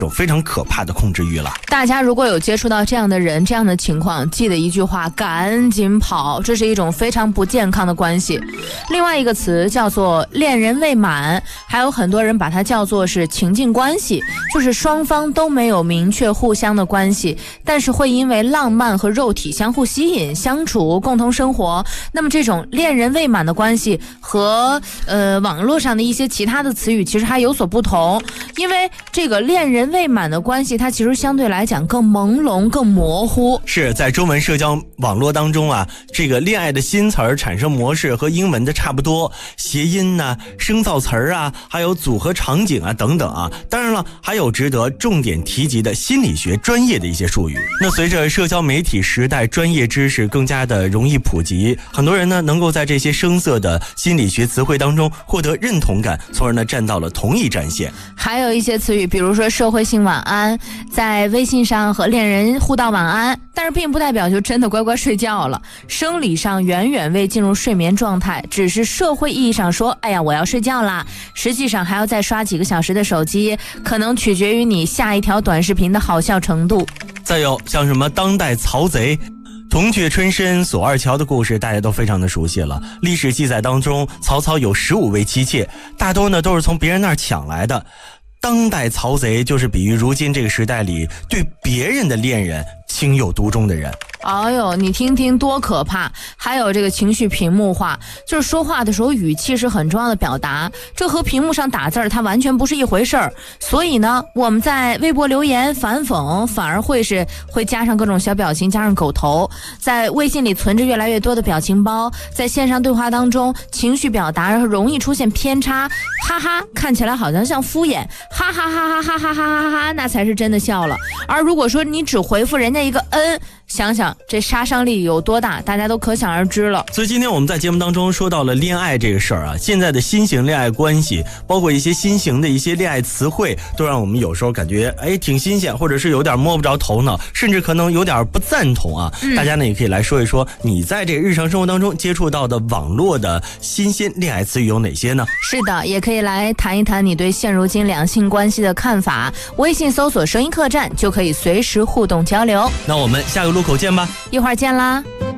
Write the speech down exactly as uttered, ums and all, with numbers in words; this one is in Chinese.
种非常可怕的控制欲了。 大家如果有接触到这样的人这样的情况，记得一句话，赶紧跑，这是一种非常不健康的关系。另外一个词叫做恋人未满，还有很多人把它叫做是情境关系，就是双方都没有明确互相的关系，但是会因为浪漫和肉体相互吸引，相处共同生活。那么这种恋人未满的关系和呃网络上的一些其他的词语其实还有所不同，因为这个恋人未满的关系它其实相对来讲更朦胧更模糊。 是在中文社交网络当中啊，这个恋爱的新词儿产生模式和英文的差不多，谐音啊、声造词儿啊，还有组合场景啊等等啊。当然了，还有值得重点提及的心理学专业的一些术语。那随着社交媒体时代，专业知识更加的容易普及，很多人呢能够在这些生涩的心理学词汇当中获得认同感，从而呢站到了同一战线。 还有一些词语，比如说社会性晚安，在微信上和恋人互道晚安，但是并不代表就真的乖乖睡觉了，生理上远远未进入睡眠状态，只是社会意义上说哎呀我要睡觉啦，实际上还要再刷几个小时的手机，可能取决于你下一条短视频的好笑程度。 再有像什么当代曹贼、铜雀春深、锁二乔的故事大家都非常的熟悉了。历史记载当中，曹操有十五位妻妾，大多呢都是从别人那儿抢来的。当代曹贼就是比喻如今这个时代里对别人的恋人情有独钟的人。 哎呦，你听听多可怕！还有这个情绪屏幕化，就是说话的时候语气是很重要的表达，这和屏幕上打字它完全不是一回事儿。所以呢，我们在微博留言反讽，反而会是会加上各种小表情，加上狗头，在微信里存着越来越多的表情包，在线上对话当中，情绪表达容易出现偏差，哈哈，看起来好像像敷衍，哈哈哈哈哈哈哈哈哈，那才是真的笑了。而如果说你只回复人家一个嗯，想想这杀伤力有多大，大家都可想而知了。 所以今天我们在节目当中说到了恋爱这个事儿啊，现在的新型恋爱关系，包括一些新型的一些恋爱词汇，都让我们有时候感觉哎挺新鲜，或者是有点摸不着头脑，甚至可能有点不赞同啊。嗯、大家呢也可以来说一说，你在这个日常生活当中接触到的网络的新鲜恋爱词语有哪些呢？ 是的，也可以来谈一谈你对现如今两性关系的看法。微信搜索声音客栈就可以随时互动交流。 那我们下个路口见吧， 一会儿见啦。